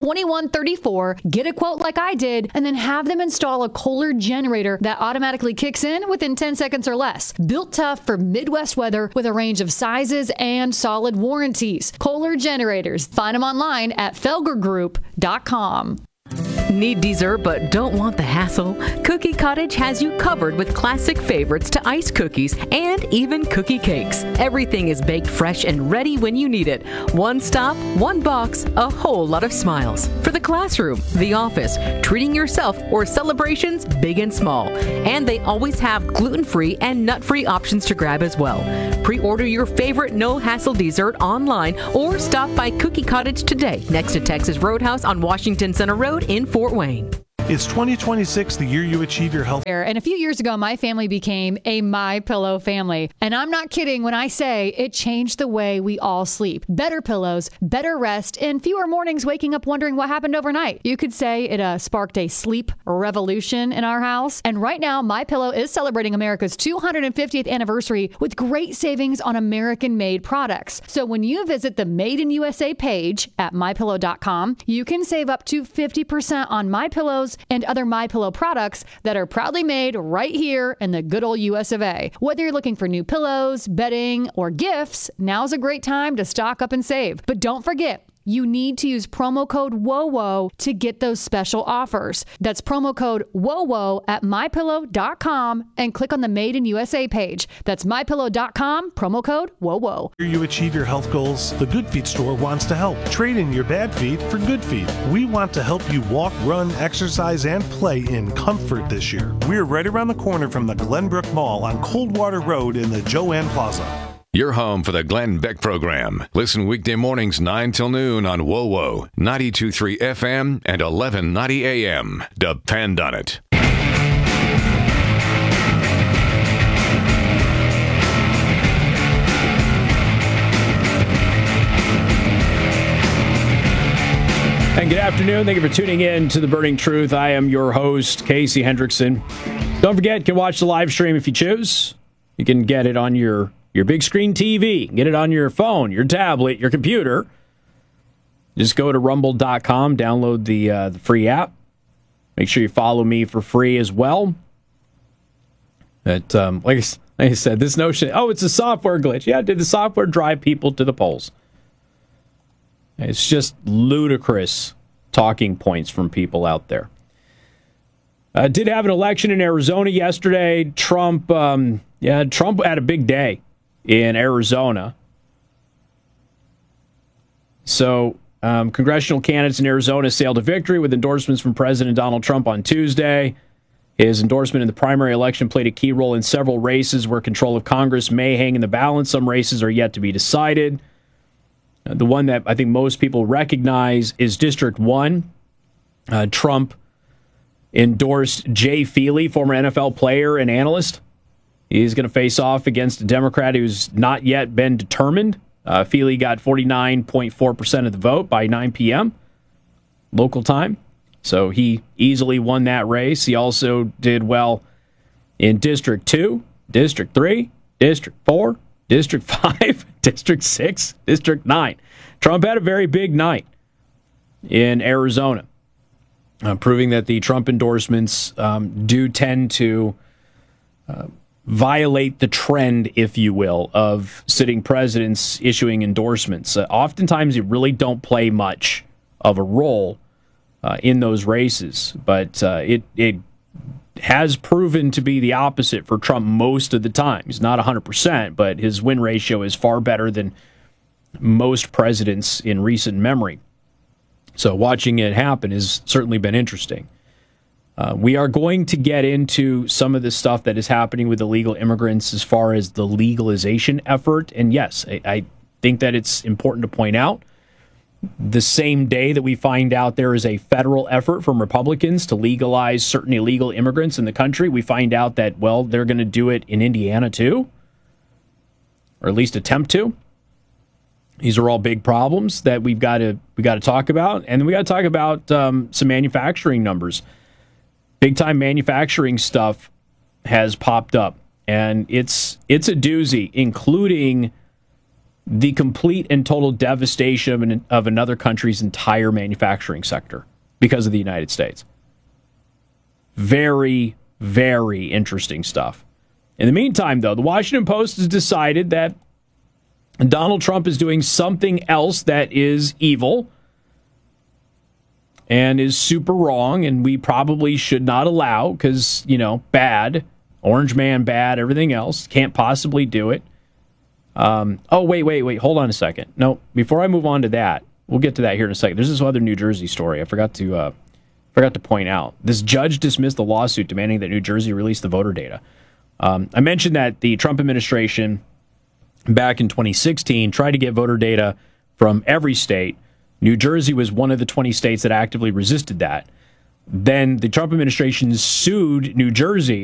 2134, get a quote like I did, and then have them install a Kohler generator that automatically kicks in within 10 seconds or less. Built tough for Midwest weather with a range of sizes and solid warranties. Kohler generators. Find them online at felgergroup.com. Need dessert but don't want the hassle? Cookie Cottage has you covered with classic favorites to ice cookies and even cookie cakes. Everything is baked fresh and ready when you need it. One stop, one box, a whole lot of smiles. For the classroom, the office, treating yourself, or celebrations big and small. And they always have gluten-free and nut-free options to grab as well. Pre-order your favorite no-hassle dessert online or stop by Cookie Cottage today next to Texas Roadhouse on Washington Center Road in Fort Wayne. Is 2026 the year you achieve your health? And a few years ago, my family became a MyPillow family. And I'm not kidding when I say it changed the way we all sleep. Better pillows, better rest, and fewer mornings waking up wondering what happened overnight. You could say it sparked a sleep revolution in our house. And right now, MyPillow is celebrating America's 250th anniversary with great savings on American-made products. So when you visit the Made in USA page at MyPillow.com, you can save up to 50% on MyPillows and other MyPillow products that are proudly made right here in the good old US of A. Whether you're looking for new pillows, bedding, or gifts, now's a great time to stock up and save. But don't forget, you need to use promo code WOWO to get those special offers. That's promo code WOWO at MyPillow.com and click on the Made in USA page. That's MyPillow.com, promo code WOWO. You achieve your health goals? The Good Feet store wants to help. Trade in your bad feet for good feet. We want to help you walk, run, exercise, and play in comfort this year. We're right around the corner from the Glenbrook Mall on Coldwater Road in the Joanne Plaza. Your home for the Glenn Beck Program. Listen weekday mornings 9 till noon on WOWO, 92.3 FM and 1190 AM. Depend on it. And good afternoon. Thank you for tuning in to The Burning Truth. I am your host, Casey Hendrickson. Don't forget, you can watch the live stream if you choose. You can get it on your big screen TV, get it on your phone, your tablet, your computer. Just go to rumble.com, download the free app. Make sure you follow me for free as well. Like I said, this notion, it's a software glitch. Yeah, did the software drive people to the polls? It's just ludicrous talking points from people out there. Did have an election in Arizona yesterday. Trump had a big day in Arizona. So, congressional candidates in Arizona sailed to victory with endorsements from President Donald Trump on Tuesday. His endorsement in the primary election played a key role in several races where control of Congress may hang in the balance. Some races are yet to be decided. The one that I think most people recognize is District 1. Trump endorsed Jay Feely, former NFL player and analyst. He's going to face off against a Democrat who's not yet been determined. Feely got 49.4% of the vote by 9 p.m. local time. So he easily won that race. He also did well in District 2, District 3, District 4, District 5, District 6, District 9. Trump had a very big night in Arizona, proving that the Trump endorsements do tend to violate the trend, if you will, of sitting presidents issuing endorsements. Oftentimes, they really don't play much of a role in those races, but it has proven to be the opposite for Trump most of the time. He's not 100%, but his win ratio is far better than most presidents in recent memory. So watching it happen has certainly been interesting. We are going to get into some of the stuff that is happening with illegal immigrants as far as the legalization effort. And yes, I think that it's important to point out the same day that we find out there is a federal effort from Republicans to legalize certain illegal immigrants in the country, we find out that, well, they're going to do it in Indiana too, or at least attempt to. These are all big problems that we got to talk about, and we got to talk about some manufacturing numbers. Big time manufacturing stuff has popped up, and it's a doozy, including the complete and total devastation of another country's entire manufacturing sector because of the United States. Very, very interesting stuff. In the meantime, though, the Washington Post has decided that Donald Trump is doing something else that is evil and is super wrong, and we probably should not allow because, bad, Orange Man bad, everything else, can't possibly do it. Wait, hold on a second. No, before I move on to that, we'll get to that here in a second. There's this other New Jersey story I forgot to point out. This judge dismissed the lawsuit demanding that New Jersey release the voter data. I mentioned that the Trump administration back in 2016 tried to get voter data from every state. New Jersey was one of the 20 states that actively resisted that. Then the Trump administration sued New Jersey